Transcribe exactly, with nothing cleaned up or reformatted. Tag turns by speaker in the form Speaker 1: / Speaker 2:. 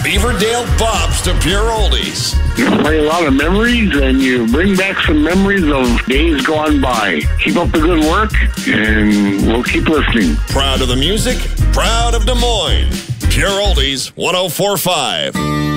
Speaker 1: Beaverdale Bops to Pure Oldies.
Speaker 2: You play a lot of memories, and you bring back some memories of days gone by. Keep up the good work, and we'll keep listening.
Speaker 1: Proud of the music, proud of Des Moines. Pure Oldies one oh four point five.